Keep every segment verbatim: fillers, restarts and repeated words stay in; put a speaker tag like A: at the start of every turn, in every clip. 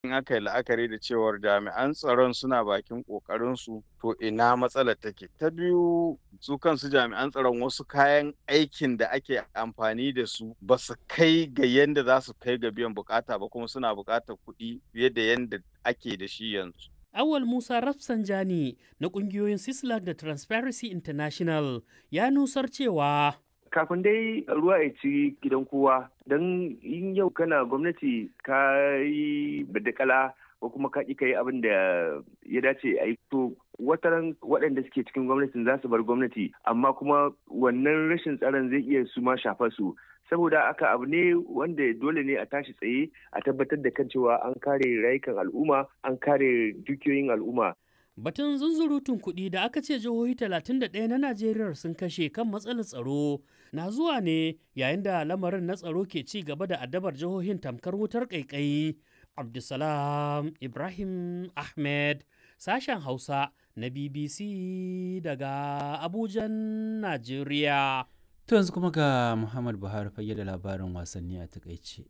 A: In aka yi la'akari da cewar jami'an tsaron suna bakin ƙoƙarinsu, to ina matsalar take. Ta biyu, su kansu jami'an tsaron wasu kayan aikin da ake amfani da su ba su kai ga yanda za su kai ga biyan buƙata ba, kuma suna buƙatar kuɗi fiye da yanda ake da shi yanzu.
B: Awal Musa Rafsanjani na ƙungiyoyin Sislak da Transparency International ya nusar cewa
C: kafin dai ruwa ya ci gidan kowa, don in yau kana gwamnati ka yi badakala ko kuma ka ƙi ka yi abin da ya dace a yi, to wataran waɗanda suke cikin gwamnatin za su bar gwamnati, amma kuma wannan rashin tsaron zai iya su ma shafar su. Saboda haka abu ne wanda dole ne a tashi tsaye a tabbatar da kan cewa an kare rayukan al'umma, an kare dukiyoyin al'umma.
B: Batun zunzurutun kuɗi da aka ce jihohi talatin da ɗaya na Najeriya sun kashe kan matsalar tsaro na zuwa ne yayin da lamarin na tsaro ke ci gaba da addabar jihohin tamkar wutar ƙaiƙayi. Abdulsalam Ibrahim Ahmed, sashen Hausa na B B C daga Abujan, Najeriya.
D: To yanzu kuma ga Muhammad Buhari fage da labarin wasanni a takaice.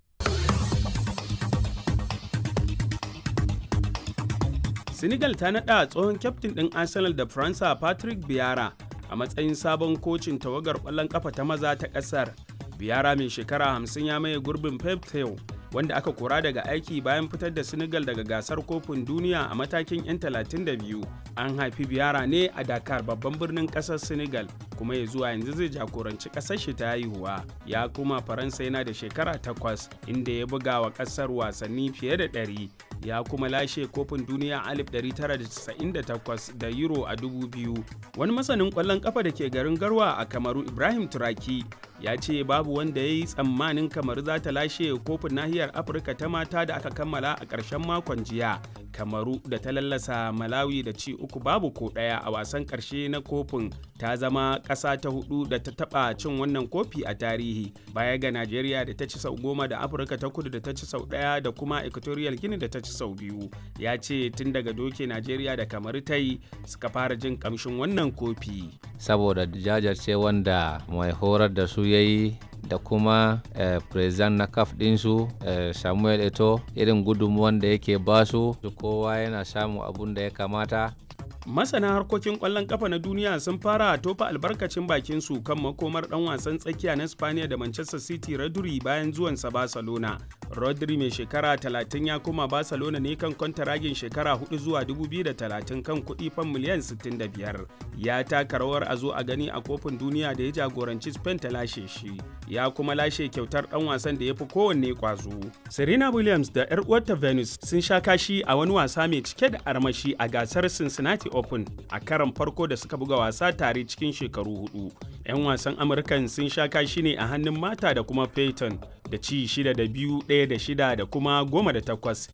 E: Senegal ta naɗa tsohon kyaftin ɗin Arsenal da Faransa Patrick Vieira a matsayin sabon kocin tawagar ƙwallon ƙafa ta maza ta ƙasar. Vieira mai shekara hamsin ya maye gurbin Pep Thiaw wanda aka kora daga aiki bayan fitar da Senegal daga gasar kofin duniya a matakin 'yan talatin da biyu. An haifi Vieira ne a Dakar, babban birnin ƙasar Senegal, kuma ya zuwa yanzu zai jagoranci ƙasar shi ta haihuwa. Ya kuma Faransa yana da shekara takwas, inda ya buga wa ƙasar wasanni fiye da ɗari. Ya kuma lashe kofin duniya alif ɗari tara da casa'in da takwas da Euro a dubu biyu. Wani masanin ƙwallon ƙafa da ke garin Garwa a Kamaru, Ibrahim Turaki, ya ce babu wanda ya yi tsammanin Kamaru za ta lashe kofin nahiyar Afirka ta mata da aka kammala a ƙarshen makon jiya. Kamaru da ta lallasa Malawi da ci uku babu ko ɗaya a wasan ƙarshe na kofin, ta zama ƙasa ta hudu da ta taɓa cin wannan kofi a tarihi, baya ga Najeriya da ta ci sau goma da Afirka ta kudu da ta ci sau ɗaya da kuma Equatorial Guinea da ta ci sau biyu. Ya ce tun daga doke Najeriya da Kamaru ta yi suka fara jin ƙamshin wannan kofi.
F: Saboda jajirce wanda mai horar da su ya yi da kuma eh, president na kaf ɗinsu eh, Samuel Eto'o, irin gudunmuwan da yake basu, kowa yana samun abun da ya kamata.
E: Masana harkokin ƙwallon ƙafa na duniya sun fara tofa albarkacin bakin su kan makomar ɗan wasan tsakiya na Spaniya da Manchester City Rodri bayan zuwansa Barcelona. Rodri mai shekara talatin ya koma Barcelona ne kan kwantaragin shekara hudu zuwa dubu biyu da talatin kan kuɗi fan miliyan sittin da biyar. Ya taka rawar a zo a gani a kofin duniya da ya jagoranci Spain ta lashe shi. Ya kuma lashe kyautar ɗan wasan da ya fi kowanne ƙwazo. Serena Williams da 'yar uwarta Venus sun sha kashi a wani wasa mai cike da armashi a gasar Cincinnati Open a karon farko da suka buga wasa tare cikin shekaru hudu. 'Yan wasan Amurkan sun sha kashi ne a hannun mata da kuma Peyton da ci shida da biyu, ɗaya da shida da kuma goma da takwas.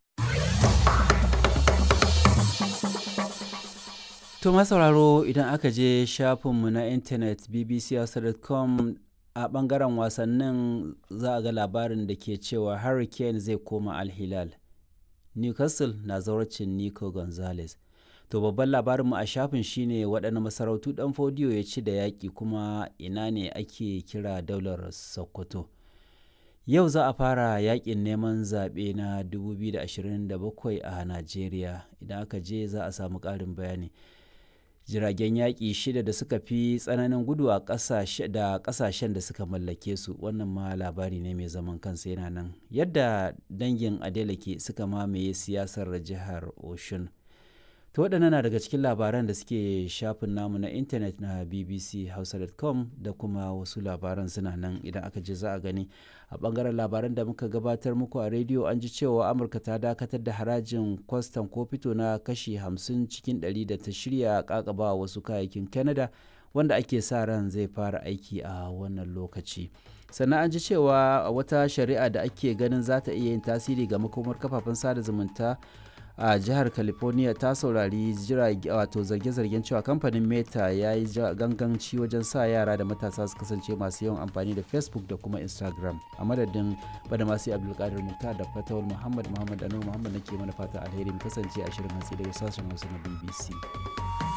D: To masauraro, idan aka je shafinmu na intanet b b c hausa dot com a ɓangaren wasannin za a ga labarin da ke cewa Harry Kane zai koma Al Hilal. Newcastle na zawarcin Nico Gonzalez. To babban labarinmu a shafin shine waɗanne masarautu ɗan fodiyo ya ci da yaƙi, kuma ina ne ake kira daular Sokoto. Yau za a fara yaƙin neman zaɓe na dubu biyu da ashirin da bakwai a Najeriya. Idan aka je za a samu ƙarin bayani. Jiragen yaƙi shida da suka fi tsananin gudu a ƙasashe da ƙasashen da suka mallake su, wannan ma labari ne mai zaman kansa yana nan. Yadda dangin Adeleke suka mamaye siyasar jihar Oshun. To waɗannan na daga cikin labaran da suke shafin namu na intanet na b b c hausa dot com, da kuma wasu labaran suna nan idan aka je za a gani. A ɓangaren labaran da muka gabatar muku a rediyo, an ji cewa Amurka ta dakatar da harajin kwastam ko fito na kashi hamsin cikin ɗari da ta shirya ƙaƙaba wasu kayayyakin Canada, wanda ake sa ran zai fara aiki a wannan lokaci. Sannan an ji cewa wata shari'a da ake ganin za ta iya yin tasiri ga makomar kafafen sada zumunta a jihar California ta saurari wato zarge-zargen cewa kamfanin Meta ya yi ganganci wajen sa yara da matasa su kasance masu yawan amfani da Facebook da kuma Instagram. A madadin Badamasi Abdulkadir Muktar da Fatawul Muhammad Muhammad Anur Muhammad nake mana fata alheri, mu kasance a shirin hantsi daga sashen Hausa na B B C.